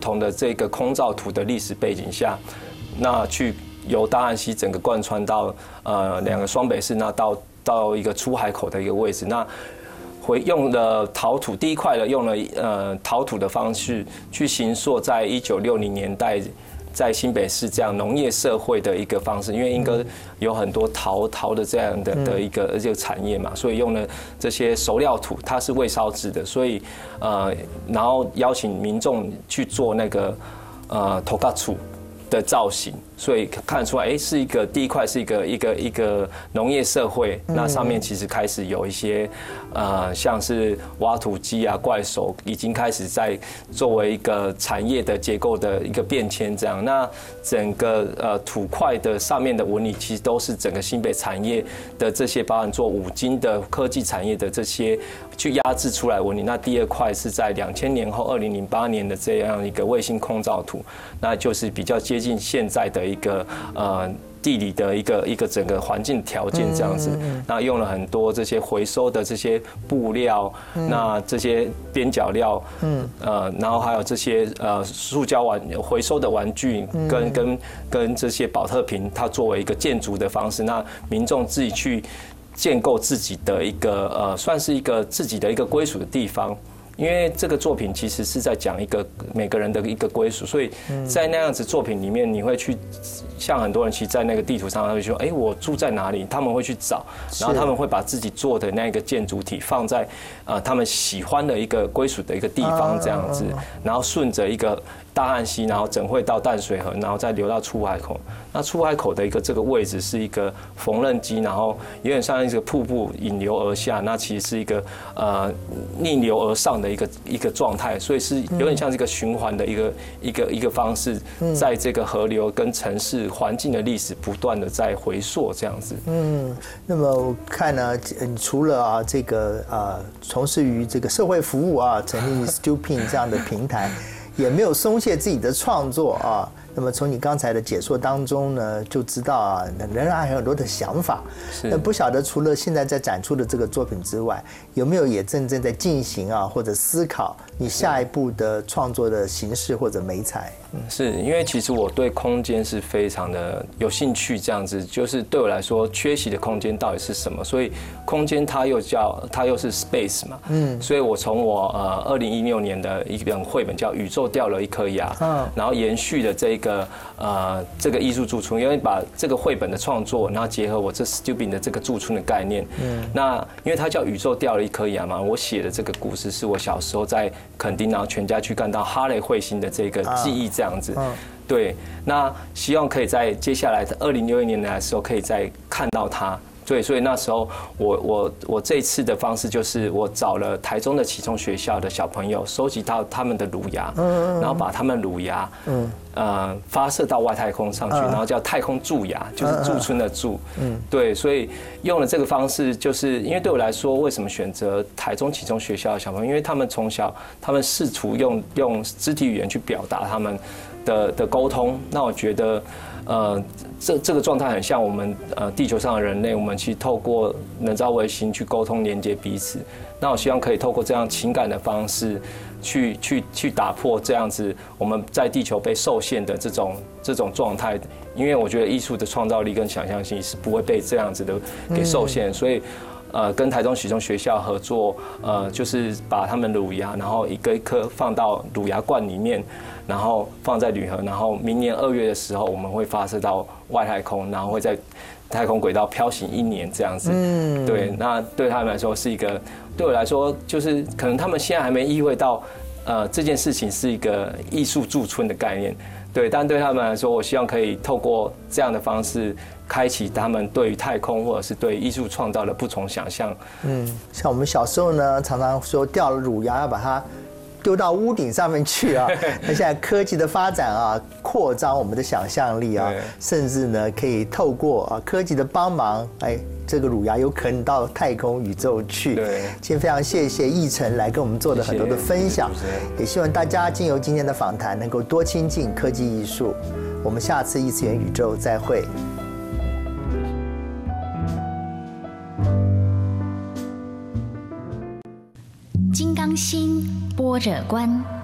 同的这个空照图的历史背景下，那去由大汉溪整个贯穿到2个双北市，那到一个出海口的一个位置，那用了陶土，第一块呢用了陶土的方式去形塑在1960年代在新北市这样农业社会的一个方式，因为莺歌有很多陶的这样的一个产业嘛，所以用了这些熟料土，它是未烧制的，所以然后邀请民众去做那个头盖厝的造型，所以看得出来，是一个第一块是一个农业社会，那上面其实开始有一些像是挖土机啊、怪手已经开始在作为一个产业的结构的一个变迁这样。那整个土块的上面的纹理，其实都是整个新北产业的这些包含做5金的科技产业的这些去压制出来纹理。那第二块是在2000年后2008年的这样一个卫星空照图，那就是比较接近现在的一个地理的一个整个环境条件这样子，那用了很多这些回收的这些布料，那这些边角料，然后还有这些塑胶回收的玩具跟这些保特瓶，它作为一个建筑的方式，那民众自己去建构自己的一个算是一个自己的一个归属的地方。因为这个作品其实是在讲一个每个人的一个归属，所以在那样子作品里面，你会去像很多人其实在那个地图上，他会说，我住在哪里？他们会去找，然后他们会把自己做的那个建筑体放在他们喜欢的一个归属的一个地方这样子，然后顺着一个大汉溪，然后整会到淡水河，然后再流到出海口。那出海口的一个这个位置是一个缝纫机，然后有点像一个瀑布引流而下，那其实是一个逆流而上的一个状态，所以是有点像这个循环的一个方式，在这个河流跟城市环境的历史不断的在回溯这样子。 那么我看呢，你除了这个从事于这个社会服务成立 Stupin 这样的平台，也没有松懈自己的创作那么从你刚才的解说当中呢，就知道仍然还有很多的想法。那不晓得除了现在在展出的这个作品之外，有没有也正在进行或者思考你下一步的创作的形式或者媒材？ 是因为其实我对空间是非常的有兴趣，这样子就是对我来说，缺席的空间到底是什么？所以空间它又是 space 嘛，所以我从我2016年的一本绘本叫《宇宙掉了一颗牙》，然后延续的这个艺术驻村，因为把这个绘本的创作，然后结合我这 Stupin 的这个驻村的概念，那因为它叫宇宙掉了一颗牙嘛，我写的这个故事是我小时候在垦丁，然后全家去看到哈雷彗星的这个记忆这样子。对，那希望可以在接下来的2061年的时候可以再看到它。对，所以那时候我这一次的方式就是我找了台中的启聪学校的小朋友，收集到他们的乳牙，然后把他们乳牙发射到外太空上去，然后叫太空蛀牙，就是驻村的驻。对，所以用了这个方式，就是因为对我来说，为什么选择台中启聪学校的小朋友？因为他们从小他们试图用肢体语言去表达他们的沟通，那我觉得。这个状态很像我们地球上的人类，我们去透过人造卫星去沟通连接彼此。那我希望可以透过这样情感的方式，去打破这样子我们在地球被受限的这种状态。因为我觉得艺术的创造力跟想象性是不会被这样子的给受限，所以。跟台中启聪学校合作，就是把他们乳牙，然后一个一颗放到乳牙罐里面，然后放在铝盒，然后明年2月的时候，我们会发射到外太空，然后会在太空轨道飘行1年这样子。对，那对他们来说是一个，对我来说就是可能他们现在还没意会到，这件事情是一个艺术驻村的概念。对，但对他们来说，我希望可以透过这样的方式，开启他们对于太空或者是对艺术创造的不同想象。 像我们小时候呢，常常说掉了乳牙要把它丢到屋顶上面去那现在科技的发展扩张我们的想象力甚至呢可以透过科技的帮忙，这个乳牙有可能到太空宇宙去。 对， 今天非常谢谢奕成来跟我们做的很多的分享，也希望大家经由今天的访谈能够多亲近科技艺术。我们下次异次元宇宙再会。 金刚心，般若观。